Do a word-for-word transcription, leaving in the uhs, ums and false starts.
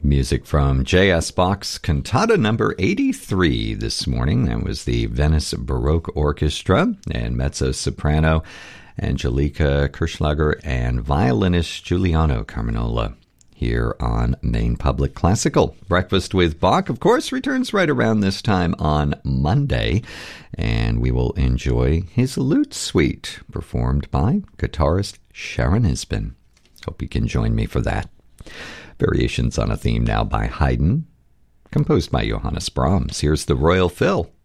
Music from J S. Bach's Cantata number eighty-three this morning. That was the Venice Baroque Orchestra and mezzo-soprano Angelika Kirchschlager and violinist Giuliano Carminola here on Maine Public Classical. Breakfast with Bach, of course, returns right around this time on Monday, and we will enjoy his Lute Suite performed by guitarist Sharon Isbin. Hope you can join me for that. Variations on a Theme now by Haydn, composed by Johannes Brahms. Here's the Royal Fill.